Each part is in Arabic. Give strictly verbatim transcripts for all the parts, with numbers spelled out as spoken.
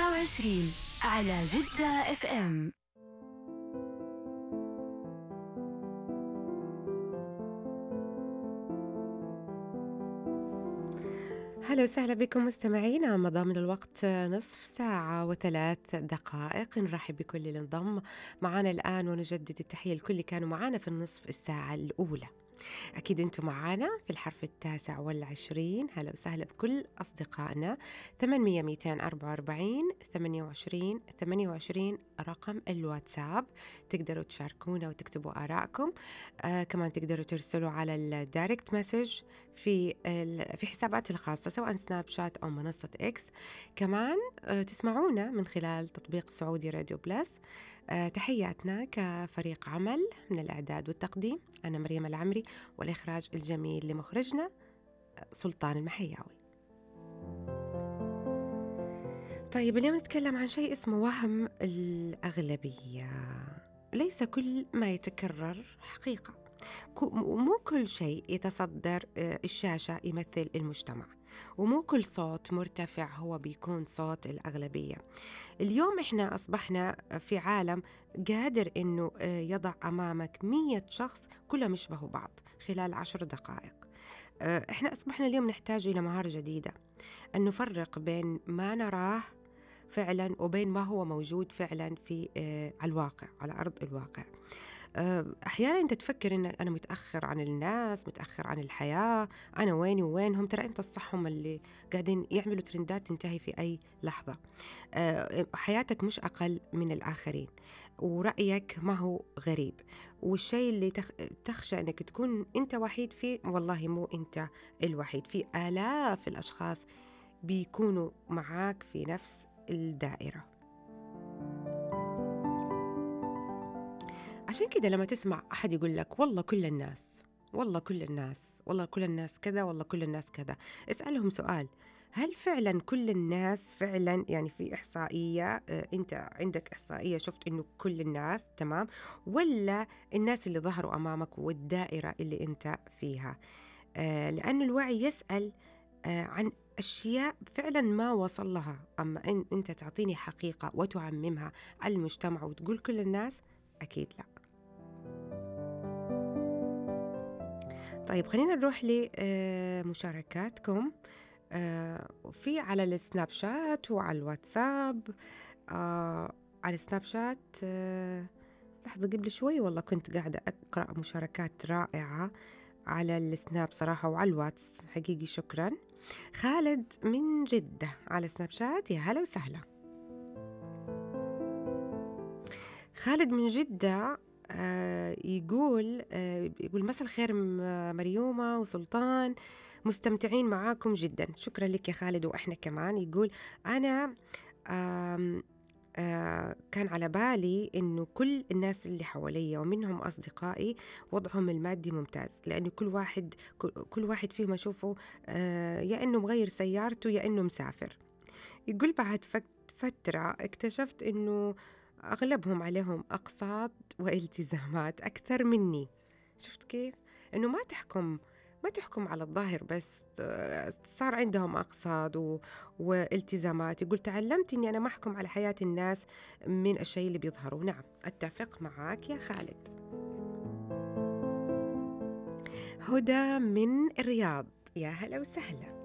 تسعة وعشرين على جدة اف ام. هلا وسهلا بكم مستمعينا. مضى من الوقت نصف ساعة وثلاث دقائق. نرحب بكل اللي انضم معنا الآن ونجدد التحية لكل اللي كانوا معنا في النصف الساعة الأولى. أكيد أنتم معنا في الحرف التاسع والعشرين. هلا وسهلا بكل أصدقائنا. ثمانمية ميتين أربعة وأربعين ثمانية وعشرين ثمانية وعشرين رقم الواتساب، تقدروا تشاركونا وتكتبوا آرائكم. آه كمان تقدروا ترسلوا على الدايركت مسج في في حساباتي الخاصة سواء سناب شات أو منصة إكس. كمان آه تسمعونا من خلال تطبيق سعودي راديو بلس. آه تحياتنا كفريق عمل من الإعداد والتقديم، أنا مريم العمري، والإخراج الجميل لمخرجنا سلطان المحياوي. طيب اليوم نتكلم عن شيء اسمه وهم الأغلبية. ليس كل ما يتكرر حقيقة، مو كل شيء يتصدر الشاشة يمثل المجتمع، ومو كل صوت مرتفع هو بيكون صوت الأغلبية. اليوم إحنا أصبحنا في عالم قادر إنه يضع أمامك مية شخص كلهم يشبهوا بعض خلال عشر دقائق. إحنا أصبحنا اليوم نحتاج إلى مهارة جديدة، أن نفرق بين ما نراه فعلا وبين ما هو موجود فعلا في على الواقع، على أرض الواقع. أحيانا أنت تفكر إن أنا متأخر عن الناس، متأخر عن الحياة، أنا ويني ووينهم. ترى أنت الصح هم اللي قاعدين يعملوا ترندات تنتهي في أي لحظة. حياتك مش أقل من الآخرين، ورأيك ما هو غريب. والشيء اللي تخشى أنك تكون أنت وحيد فيه، والله مو أنت الوحيد، في آلاف الأشخاص بيكونوا معاك في نفس الدائرة. عشان كده لما تسمع أحد يقول لك والله كل الناس، والله كل الناس، والله كل الناس كذا، والله كل الناس كذا، اسألهم سؤال: هل فعلا كل الناس فعلا؟ يعني في إحصائية، اه أنت عندك إحصائية شفت إنه كل الناس تمام، ولا الناس اللي ظهروا أمامك والدائرة اللي أنت فيها؟ اه لأن الوعي يسأل اه عن أشياء فعلا ما وصل لها. أما إن أنت تعطيني حقيقة وتعممها على المجتمع وتقول كل الناس، أكيد لا. طيب خلينا نروح لمشاركاتكم في على السناب شات وعلى الواتساب. على السناب شات لحظة، قبل شوي والله كنت قاعدة أقرأ مشاركات رائعة على السناب صراحة، وعلى الواتس حقيقي. شكرا. خالد من جدة على السناب شات، يا هلا وسهلا. خالد من جدة آه يقول آه يقول مساء الخير مريومة وسلطان، مستمتعين معاكم جدا. شكرا لك يا خالد، وإحنا كمان. يقول أنا آه آه كان على بالي إنه كل الناس اللي حواليا ومنهم أصدقائي وضعهم المادي ممتاز، لأنه كل واحد كل واحد فيهم أشوفه آه يا إنه مغير سيارته يا إنه مسافر. يقول بعد فترة اكتشفت إنه أغلبهم عليهم أقساط والتزامات أكثر مني. شفت كيف؟ إنه ما تحكم ما تحكم على الظاهر بس، صار عندهم أقساط و... والتزامات. يقول تعلمت إني أنا ما أحكم على حياة الناس من الشيء اللي بيظهروا. نعم، أتفق معاك يا خالد. هدى من الرياض، يا هلا وسهلا.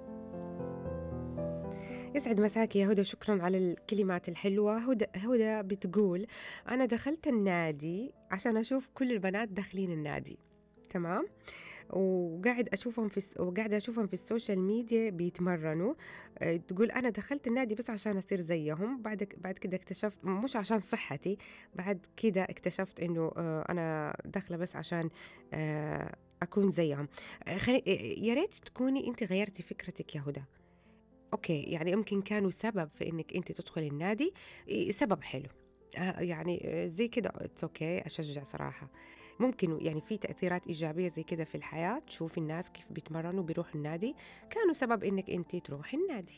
يسعد مساك يا هدى، شكرا على الكلمات الحلوة. هدى هدى بتقول أنا دخلت النادي عشان أشوف كل البنات داخلين النادي، تمام، وقاعد أشوفهم في وقاعدة أشوفهم في السوشيال ميديا بيتمرنوا. تقول أنا دخلت النادي بس عشان أصير زيهم، بعد بعد كده اكتشفت مش عشان صحتي، بعد كده اكتشفت إنه أنا داخلة بس عشان أكون زيهم. يا ريت تكوني أنت غيرتي فكرتك يا هدى. أوكي، يعني يمكن كانوا سبب في إنك أنت تدخلي النادي، سبب حلو يعني زي كده. أوكي، أشجع صراحة. ممكن يعني في تأثيرات إيجابية زي كده في الحياة، تشوفي الناس كيف بيتمرنوا بيروحوا النادي، كانوا سبب إنك أنت تروحي النادي.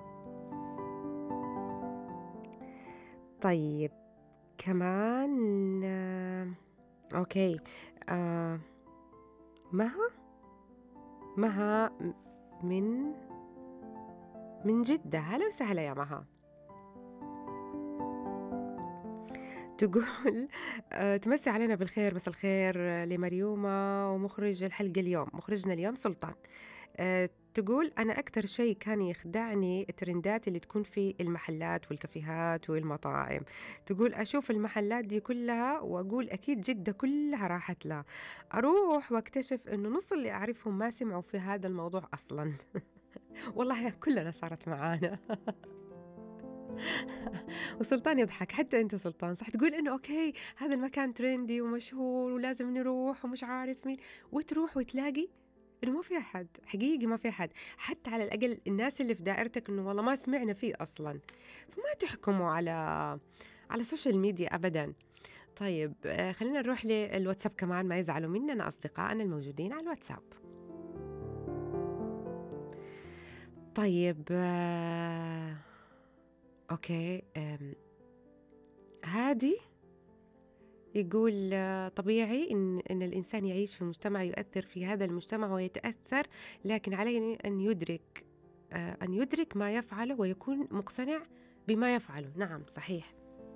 طيب كمان آه، أوكي آه، مها مها من من جدة، هلا وسهلا يا مها. تقول آه، تمسي علينا بالخير، مساء الخير آه، لمريومة ومخرج الحلقة اليوم، مخرجنا اليوم سلطان. آه، تقول أنا أكثر شيء كان يخدعني الترندات اللي تكون في المحلات والكافيهات والمطاعم. تقول أشوف المحلات دي كلها وأقول أكيد جدة كلها راحت لها، أروح واكتشف إنه نص اللي أعرفهم ما سمعوا في هذا الموضوع أصلا. والله كلنا صارت معانا. وسلطان يضحك، حتى أنت سلطان صح تقول إنه أوكي هذا المكان ترندي ومشهور ولازم نروح ومش عارف مين، وتروح وتلاقي إنه ما في أحد، حقيقي ما في أحد، حتى على الأقل الناس اللي في دائرتك إنه والله ما سمعنا فيه أصلا. فما تحكموا على على السوشيال ميديا أبدا. طيب آه، خلينا نروح للواتساب كمان ما يزعلوا مننا أصدقائنا الموجودين على الواتساب. طيب آه، أوكي آم، هادي يقول آه، طبيعي إن, إن الإنسان يعيش في مجتمع يؤثر في هذا المجتمع ويتأثر، لكن عليه أن يدرك آه، أن يدرك ما يفعله ويكون مقتنع بما يفعله. نعم صحيح.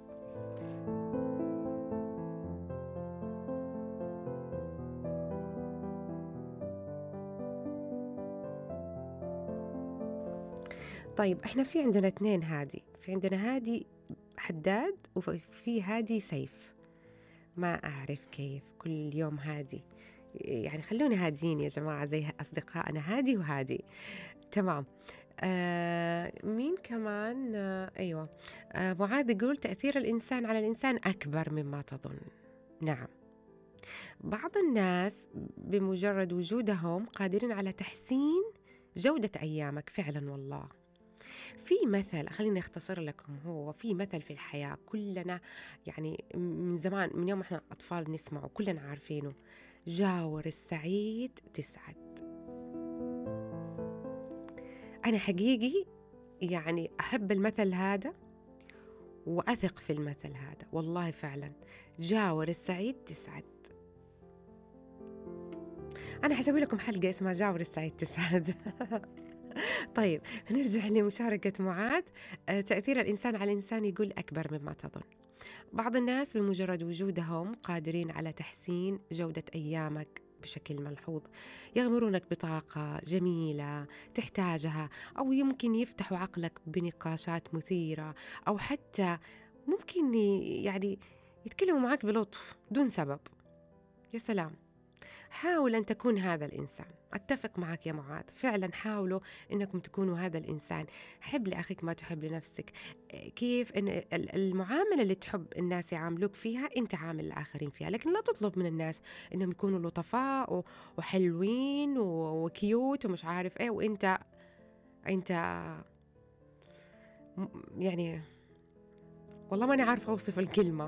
طيب احنا في عندنا اثنين هادي، في عندنا هادي حداد وفي هادي سيف. ما أعرف كيف كل يوم هادي، يعني خلوني هاديين يا جماعة زي أصدقائنا هادي وهادي. تمام. آه مين كمان؟ آه أيوة. آه معاذ يقول تأثير الإنسان على الإنسان أكبر مما تظن. نعم، بعض الناس بمجرد وجودهم قادرين على تحسين جودة أيامك فعلا. والله في مثل، خليني أختصر لكم، هو في مثل في الحياة كلنا يعني من زمان، من يوم إحنا أطفال نسمعه كلنا عارفينه: جاور السعيد تسعد. أنا حقيقي يعني أحب المثل هذا وأثق في المثل هذا، والله فعلا جاور السعيد تسعد. أنا حسوي لكم حلقة اسمها جاور السعيد تسعد. طيب نرجع لمشاركة معاذ. آه، تأثير الإنسان على الإنسان يقول أكبر مما تظن. بعض الناس بمجرد وجودهم قادرين على تحسين جودة أيامك بشكل ملحوظ، يغمرونك بطاقة جميلة تحتاجها، أو يمكن يفتحوا عقلك بنقاشات مثيرة، أو حتى ممكن ي- يعني يتكلموا معك بلطف دون سبب. يا سلام، حاول أن تكون هذا الإنسان. أتفق معك يا معاذ، فعلا حاولوا أنكم تكونوا هذا الإنسان. حب لأخيك ما تحب لنفسك. كيف أن ال- المعاملة اللي تحب الناس يعاملوك فيها أنت عامل الآخرين فيها، لكن لا تطلب من الناس أنهم يكونوا لطفاء و- وحلوين و- وكيوت ومش عارف إيه، وأنت أنت م- يعني والله ماني عارفة أوصف الكلمة.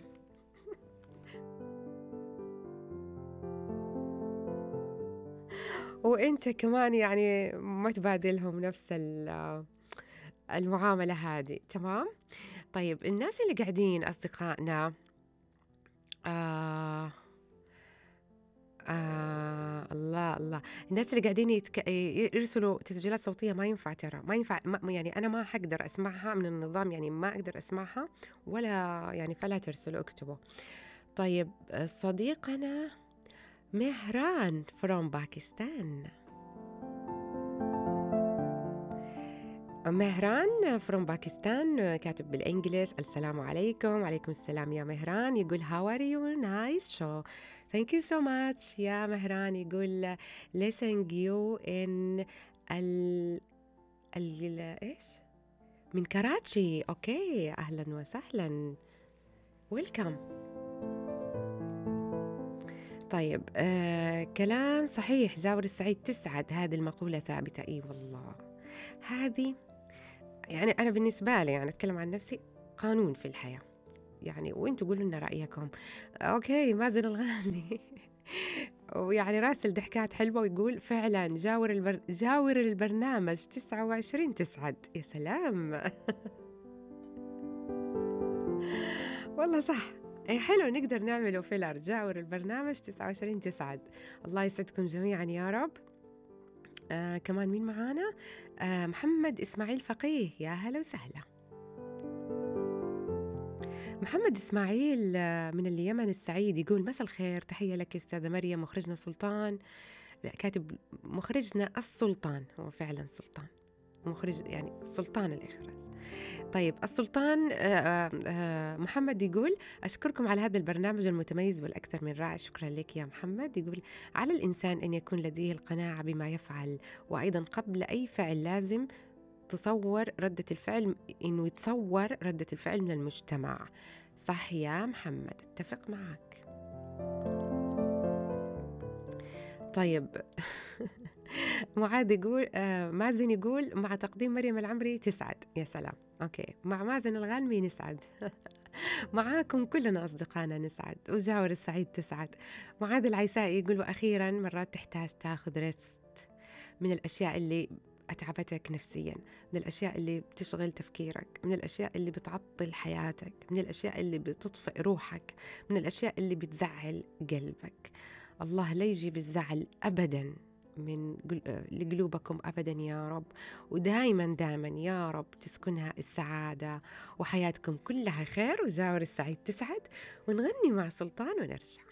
وأنت كمان يعني ما تبادلهم نفس ال- المعاملة هذه. تمام. طيب الناس اللي قاعدين أصدقائنا آه آه الله الله، الناس اللي قاعدين يتك... يرسلوا تسجيلات صوتية ما ينفع، ترى ما ينفع، ما يعني أنا ما حقدر أسمعها من النظام، يعني ما أقدر أسمعها ولا يعني، فلا ترسلوا، اكتبوا. طيب صديقنا مهران from باكستان. مهران from باكستان كاتب بالإنجليش: السلام عليكم. وعليكم السلام يا مهران. يقول how are you, nice show, thank you so much. يا مهران يقول listening you in ال ال إيش من كراتشي. أوكي أهلا وسهلا، ويلكم. طيب آه كلام صحيح، جاور السعيد تسعد، هذه المقولة ثابتة. إي والله هذه يعني أنا بالنسبة لي يعني أتكلم عن نفسي قانون في الحياة يعني، وإنتوا قولوا لنا رأيكم. أوكي مازن الغامدي ويعني راسل ضحكات حلوة ويقول فعلا جاور البر... جاور البرنامج تسعة وعشرين تسعد. يا سلام. والله صح، إيه حلو نقدر نعمله فيلر، جاور البرنامج تسعة وعشرين تسعد. الله يسعدكم جميعا يا رب. آه كمان مين معانا؟ آه محمد إسماعيل فقيه، يا هلا وسهلا. محمد إسماعيل آه، من اليمن السعيد يقول مساء الخير، تحية لك يا أستاذة مريم، مخرجنا سلطان. لا، كاتب مخرجنا السلطان، هو فعلا سلطان، مخرج يعني سلطان الإخراج. طيب السلطان آه، آه، آه، محمد يقول أشكركم على هذا البرنامج المتميز والأكثر من رائع. شكرا لك يا محمد. يقول على الإنسان أن يكون لديه القناعة بما يفعل، وأيضا قبل أي فعل لازم تصور ردة الفعل، إنه يتصور ردة الفعل من المجتمع. صح يا محمد، اتفق معك. طيب معاذ يقول آه مازن يقول مع تقديم مريم العمري تسعد. يا سلام، أوكي، مع مازن الغانمي نسعد. معاكم كلنا أصدقائنا نسعد، وجاور السعيد تسعد. معاذ العيسائي يقول وأخيرا مرات تحتاج تاخذ ريست من الأشياء اللي أتعبتك نفسيا، من الأشياء اللي بتشغل تفكيرك، من الأشياء اللي بتعطل حياتك، من الأشياء اللي بتطفئ روحك، من الأشياء اللي بتزعل قلبك. الله لا يجيب الزعل أبدا من قل- آه، لقلوبكم أبدا يا رب، ودائما دائما يا رب تسكنها السعادة، وحياتكم كلها خير، وجاور السعيد تسعد. ونغني مع سلطان ونرجع.